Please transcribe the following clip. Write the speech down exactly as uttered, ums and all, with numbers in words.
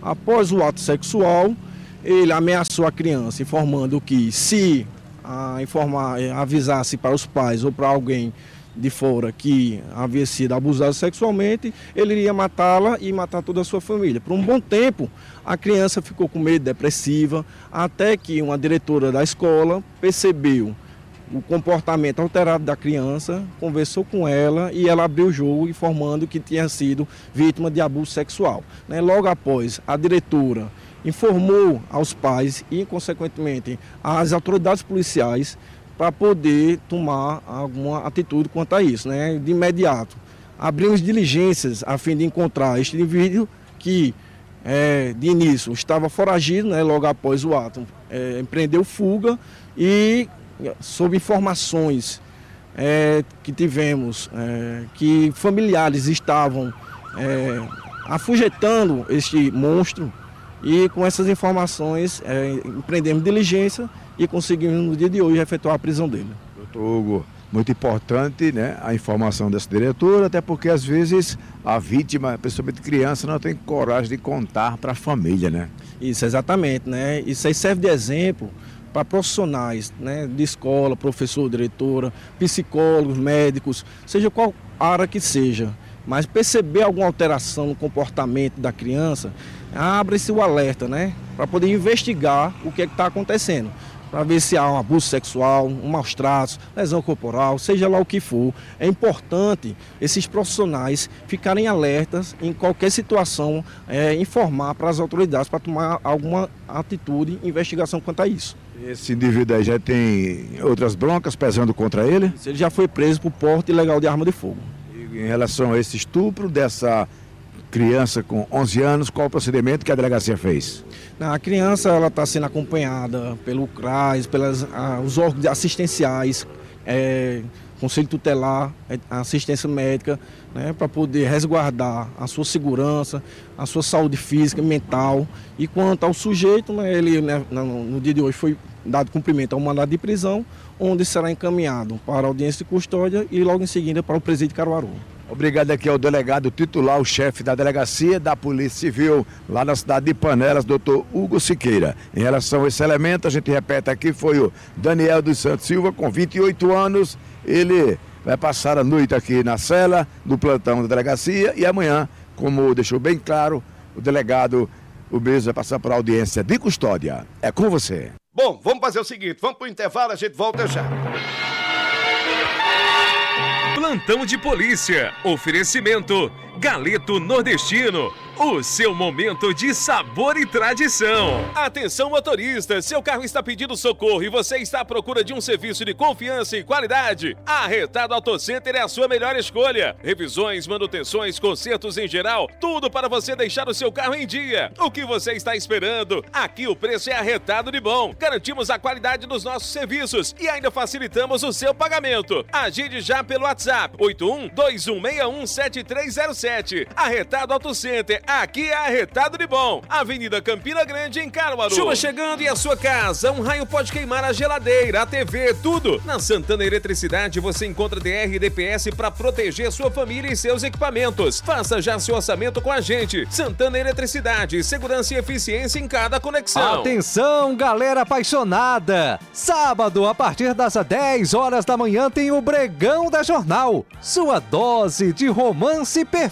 Após o ato sexual, ele ameaçou a criança, informando que se a informar, avisasse para os pais ou para alguém de fora que havia sido abusado sexualmente, ele iria matá-la e matar toda a sua família. Por um bom tempo, a criança ficou com medo, depressiva, até que uma diretora da escola percebeu o comportamento alterado da criança, conversou com ela e ela abriu o jogo informando que tinha sido vítima de abuso sexual. Logo após, a diretora informou aos pais e, consequentemente, às autoridades policiais para poder tomar alguma atitude quanto a isso, né? De imediato, abrimos diligências a fim de encontrar este indivíduo que, é, de início, estava foragido, né? Logo após o ato, é, empreendeu fuga e, sob informações é, que tivemos, é, que familiares estavam é, afugetando este monstro, e com essas informações é, empreendemos diligência e conseguimos no dia de hoje efetuar a prisão dele. Doutor Hugo, muito importante, né, a informação dessa diretora, até porque às vezes a vítima, principalmente criança, não tem coragem de contar para a família, né? Isso, exatamente, né? Isso aí serve de exemplo para profissionais, né, de escola, professor, diretora, psicólogos, médicos, seja qual área que seja. Mas perceber alguma alteração no comportamento da criança, abre-se o alerta, né? Para poder investigar o que é que está acontecendo. Para ver se há um abuso sexual, um maus tratos, lesão corporal, seja lá o que for. É importante esses profissionais ficarem alertas em qualquer situação, é, informar para as autoridades para tomar alguma atitude, investigação quanto a isso. Esse indivíduo aí já tem outras broncas pesando contra ele? Ele já foi preso por porte ilegal de arma de fogo. Em relação a esse estupro dessa criança com onze anos, qual o procedimento que a delegacia fez? A criança ela está sendo acompanhada pelo CRAS, pelos os órgãos assistenciais, é, Conselho Tutelar, assistência médica, né, para poder resguardar a sua segurança, a sua saúde física e mental. E quanto ao sujeito, né, ele né, no, no dia de hoje foi dado cumprimento ao mandado de prisão, onde será encaminhado para a audiência de custódia e logo em seguida para o presídio de Caruaru. Obrigado aqui ao delegado titular, o chefe da delegacia da Polícia Civil, lá na cidade de Panelas, doutor Hugo Siqueira. Em relação a esse elemento, a gente repete aqui, foi o Daniel dos Santos Silva, com vinte e oito anos. Ele vai passar a noite aqui na cela do plantão da delegacia e amanhã, como deixou bem claro, o delegado, o mesmo vai passar para a audiência de custódia. É com você. Bom, vamos fazer o seguinte, vamos para o intervalo, a gente volta já. Plantão de polícia. Oferecimento Galeto Nordestino. O seu momento de sabor e tradição. Atenção motorista, seu carro está pedindo socorro e você está à procura de um serviço de confiança e qualidade? A Arretado Auto Center é a sua melhor escolha. Revisões, manutenções, consertos em geral, tudo para você deixar o seu carro em dia. O que você está esperando? Aqui o preço é arretado de bom. Garantimos a qualidade dos nossos serviços e ainda facilitamos o seu pagamento. Agende já pelo WhatsApp oito um dois um seis um sete três zero sete. Arretado Auto Center. Aqui é arretado de bom. Avenida Campina Grande, em Caruaru. Chuva chegando e a sua casa. Um raio pode queimar a geladeira, a T V, tudo. Na Santana Eletricidade você encontra D R e D P S para proteger sua família e seus equipamentos. Faça já seu orçamento com a gente. Santana Eletricidade, segurança e eficiência em cada conexão. Atenção, galera apaixonada. Sábado, a partir das dez horas da manhã, tem o Bregão da Jornal. Sua dose de romance perfeito.